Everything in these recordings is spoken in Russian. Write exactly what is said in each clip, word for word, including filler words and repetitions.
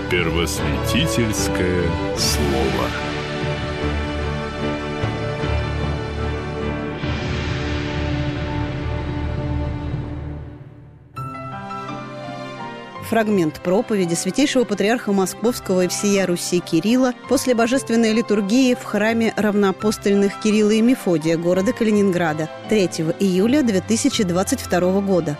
Первосвятительское слово. Фрагмент проповеди святейшего патриарха Московского и всея Руси Кирилла после божественной литургии в храме равноапостольных Кирилла и Мефодия города Калининграда третьего июля две тысячи двадцать второго года.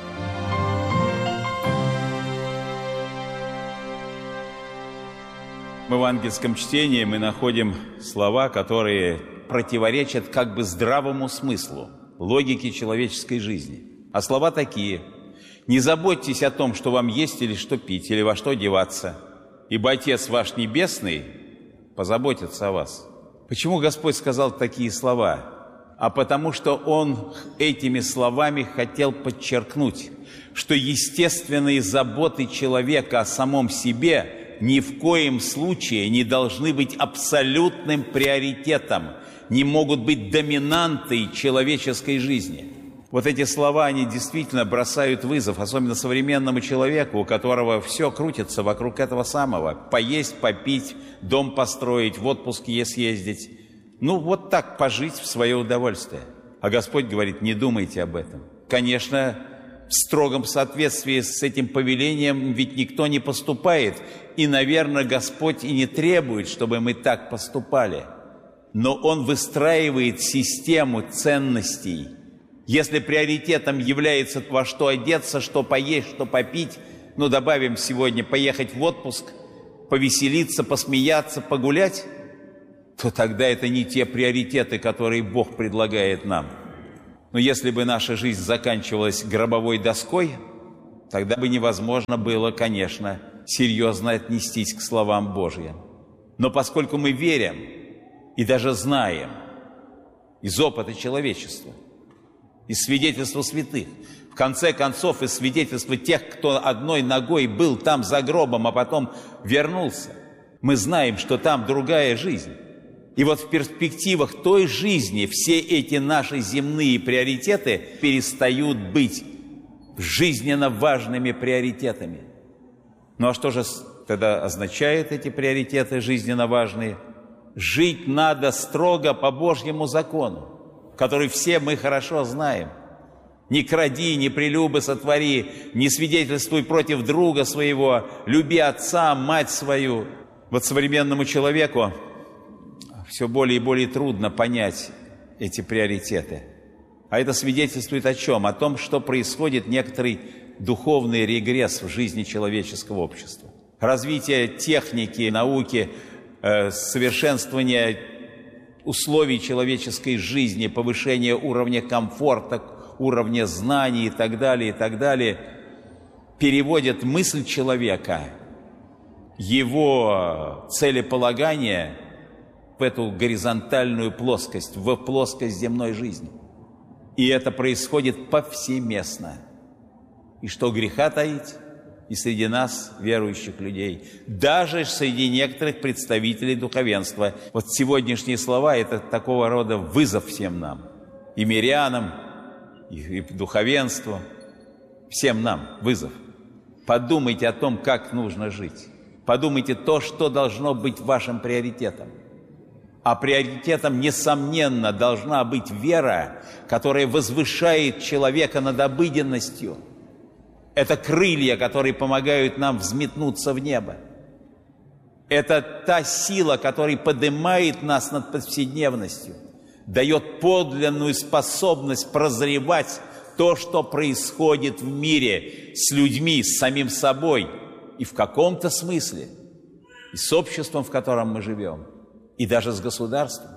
В евангельском чтении мы находим слова, которые противоречат как бы здравому смыслу, логике человеческой жизни. А слова такие: «Не заботьтесь о том, что вам есть или что пить, или во что одеваться, ибо Отец ваш Небесный позаботится о вас». Почему Господь сказал такие слова? А потому что Он этими словами хотел подчеркнуть, что естественные заботы человека о самом себе ни в коем случае не должны быть абсолютным приоритетом, не могут быть доминантой человеческой жизни. Вот эти слова, они действительно бросают вызов, особенно современному человеку, у которого все крутится вокруг этого самого. Поесть, попить, дом построить, в отпуск съездить. Ну, вот так пожить в свое удовольствие. А Господь говорит: не думайте об этом. Конечно, в строгом соответствии с этим повелением ведь никто не поступает. И, наверное, Господь и не требует, чтобы мы так поступали. Но Он выстраивает систему ценностей. Если приоритетом является во что одеться, что поесть, что попить, ну, добавим сегодня поехать в отпуск, повеселиться, посмеяться, погулять, то тогда это не те приоритеты, которые Бог предлагает нам. Но если бы наша жизнь заканчивалась гробовой доской, тогда бы невозможно было, конечно, серьезно отнестись к словам Божьим. Но поскольку мы верим и даже знаем из опыта человечества, из свидетельства святых, в конце концов, из свидетельства тех, кто одной ногой был там за гробом, а потом вернулся, мы знаем, что там другая жизнь. И вот в перспективах той жизни все эти наши земные приоритеты перестают быть жизненно важными приоритетами. Ну а что же тогда означают эти приоритеты жизненно важные? Жить надо строго по Божьему закону, который все мы хорошо знаем. Не кради, не прелюбы сотвори, не свидетельствуй против друга своего, люби отца, мать свою. Вот современному человеку все более и более трудно понять эти приоритеты. А это свидетельствует о чем? О том, что происходит некоторый духовный регресс в жизни человеческого общества. Развитие техники, науки, э, совершенствование условий человеческой жизни, повышение уровня комфорта, уровня знаний и так далее, и так далее, переводят мысль человека, его целеполагание в эту горизонтальную плоскость, в плоскость земной жизни. И это происходит повсеместно. И что греха таить? И среди нас, верующих людей, даже среди некоторых представителей духовенства. Вот сегодняшние слова – это такого рода вызов всем нам, и мирянам, и, и духовенству, всем нам вызов. Подумайте о том, как нужно жить. Подумайте то, что должно быть вашим приоритетом. А приоритетом, несомненно, должна быть вера, которая возвышает человека над обыденностью. Это крылья, которые помогают нам взметнуться в небо. Это та сила, которая поднимает нас над повседневностью, дает подлинную способность прозревать то, что происходит в мире с людьми, с самим собой и в каком-то смысле, и с обществом, в котором мы живем, и даже с государством.